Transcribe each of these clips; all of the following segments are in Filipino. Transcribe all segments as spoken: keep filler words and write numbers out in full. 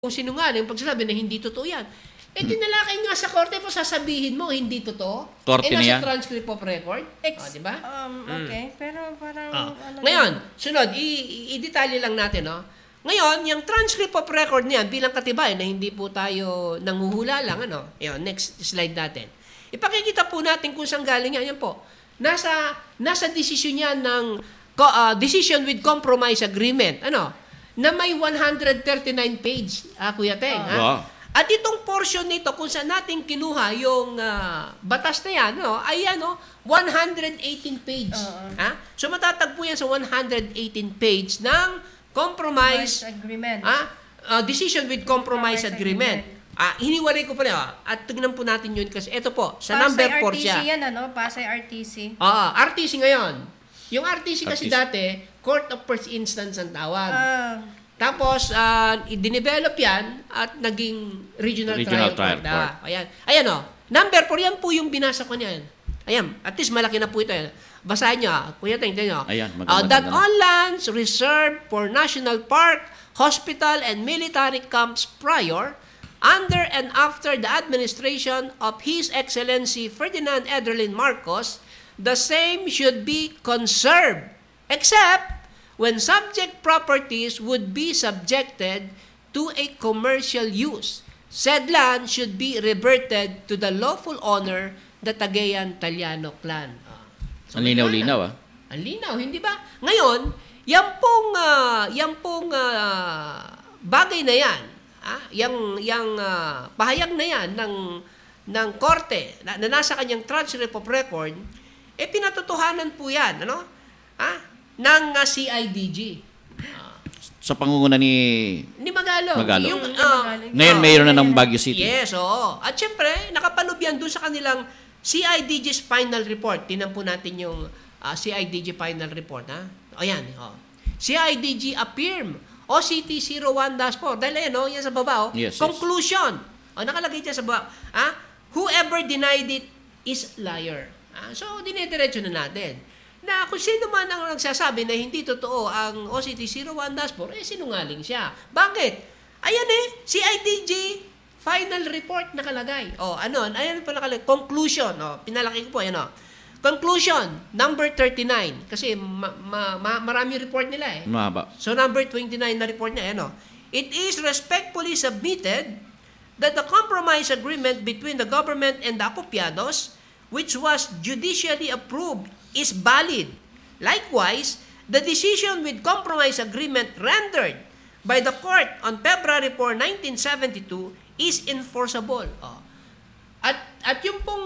kung sinungaling, pag sinabi na hindi totoo yan. Eh, tinalakay nga sa korte po, sasabihin mo, hindi totoo. Korte eh, na nasa yan? transcript of record. Ex- oh, di ba? Um, okay, pero parang... Oh. ano Ngayon, sunod, i- i- i-detalye lang natin, no? Ngayon, yung transcript of record niyan, bilang katibay na hindi po tayo nanghuhula lang, ano? Ayan, next slide natin. Ipakikita po natin kung saan galing yan. Yan po. Nasa, nasa decision yan ng uh, decision with compromise agreement. Ano? Na may one hundred thirty-nine page, ah, Kuya Teng. Oh. Ha? Wow. At itong portion nito, kung saan natin kinuha yung uh, batas na yan, no, ay ano, one hundred eighteen page. Uh-huh. Ha? So matatagpo yan sa one hundred eighteen page ng compromise, agreement. ha? Uh, decision with compromise, Compromise agreement. agreement. Ah, hiniwalay ko pa rin. Ah. At tignan po natin yun kasi ito po, sa Pasay number four R T C siya. yan, ano? Pasay R T C. Ah, R T C ngayon. Yung R T C kasi R T C. dati, Court of First Instance ang tawag. Ah, Tapos, uh, i-develop yan at naging regional, Regional trial, trial court. court. Ah, ayan. Ayan o. Number four, yan po yung binasa ko niyan. Ayan. At least malaki na po ito. Ayan. Basahin nyo. ah. Kuya, tingnan nyo. Ayan, Uh, maganda that na. all lands reserved for national park, hospital, and military camps prior, under and after the administration of His Excellency Ferdinand Ederlin Marcos, the same should be conserved, except when subject properties would be subjected to a commercial use. Said land should be reverted to the lawful owner, the Tagayan Taliano clan. Ah. So, Ang linaw-linaw, ah. Ang linaw, hindi ba? Ngayon, yan pong, uh, yan pong uh, bagay na yan, ah, yang, yang uh, pahayag na yan ng, ng korte na, na nasa kanyang transcript of record, eh pinatotohanan po yan, ano? Ah, ng uh, C I D G. Ah, Sa pangunguna ni... ni Magalong. Magalong. Yung, Yung ah, Magalong. Ngayon, ah, mayroon na ng Baguio City. Yes, oo. At syempre, nakapanood yan doon sa kanilang C I D G's final report. Tinan po natin yung uh, C I D G final report. Ha? O yan. Oh. C I D G affirm O C T zero one dash four. Dahil ayan, oh, yan sa baba. Oh. Yes, yes. Conclusion. O, nakalagay dyan sa baba. Ha? Whoever denied it is liar. Ah, so, dinediretso na natin na kung sino man ang nagsasabi na hindi totoo ang O C T zero one dash four, eh sinungaling siya. Bakit? Ayan eh, C I D G final report nakalagay. O, ano, ayan pa nakalagay. Conclusion. O, pinalaki ko po, ayan o. Conclusion, number thirty-nine. Kasi ma, ma, ma, marami report nila eh. Mahaba. So, number twenty-nine na report niya, ayan o. It is respectfully submitted that the compromise agreement between the government and the Acopiados, which was judicially approved, is valid. Likewise, the decision with compromise agreement rendered by the court on February fourth, nineteen seventy-two is enforceable. Oh. At at yung pong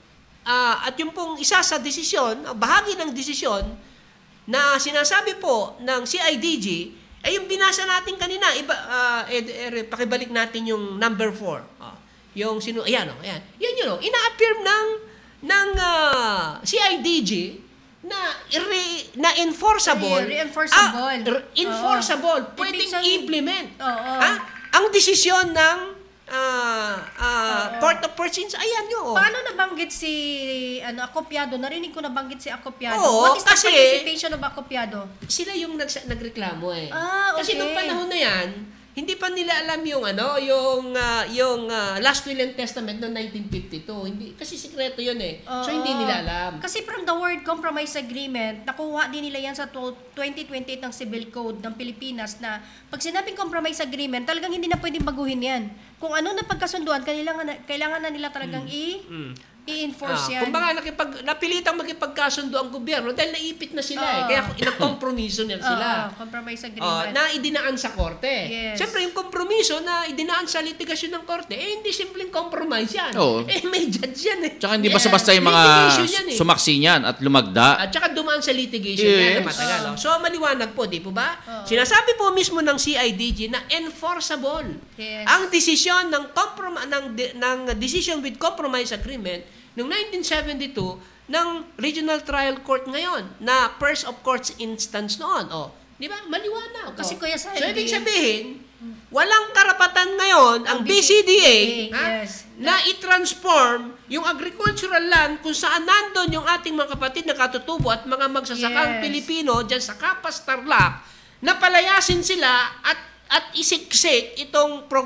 ah, at yung pong isa sa desisyon, bahagi ng desisyon na sinasabi po ng C I D G ay yung binasa natin kanina. Iba ah, eh, eh, pakibalik natin yung number four. Oh. Yung sino ayan oh, ayan. Yan yun oh, ina-affirm ng ng uh, C I D G na re, na enforceable, Ay, reinforceable. ah, re- enforceable, Oo. pwedeng Ibig sabihin- implement. Oo. Ah, ang desisyon ng ah, ah, Oo. Court of First Instance, ayan yun. oh. Paano nabanggit si ano Acopiado? Narinig ko nabanggit si Acopiado. Oo, What is the kasi- participation of Acopiado? Sila yung nags- nagreklamo eh. Ah, Kasi okay. nung panahon na yan, hindi pa nila alam yung ano, yung ah, yung ah, Last Will and Testament noong nineteen fifty-two. Hindi kasi sikreto 'yun eh. So Oo. hindi nila alam. Kasi from the word compromise agreement, nakuha din nila yan sa twenty twenty-eight ng Civil Code ng Pilipinas na pag sinabing compromise agreement, talagang hindi na pwedeng baguhin yan. Kung ano na pagkasunduan, kailangan na, kailangan na nila talagang i- Mm. i-enforce Ah, yan. kumbaga nakipag napilitang magkipagkasundo ang gobyerno dahil naipit na sila eh. Oo. Kaya nagkompromiso na sila. Oo, compromise Oh, agreement. na idinaan sa korte. Yes. Siyempre, yung kompromiso na idinaan sa litigasyon ng korte, eh, hindi simpleng compromise yan. Oo. Eh, may judge yan eh. Tsaka hindi Yes. basta-basta yung mga Litigation yan eh. sumaksi niyan at lumagda. At saka dumaan sa litigation Yes. yan na matagal. oh. So, maliwanag po, di po ba? Oo. Sinasabi po mismo ng C I D G na enforceable. Yes. Ang desisyon ng, comprom- ng, de- ng decision with compromise agreement noong nineteen seventy-two ng Regional Trial Court ngayon na first of court's instance noon. Oh, di ba? Maliwanag. Kasi oh. Kuya Sandy- So, ibig sabihin, walang karapatan ngayon ang B C D A ha, yes. na i-transform yung agricultural land kung saan nandun yung ating mga kapatid na katutubo at mga magsasakang Yes. Pilipino dyan sa Kapas Tarlac na palayasin sila at at isiksik itong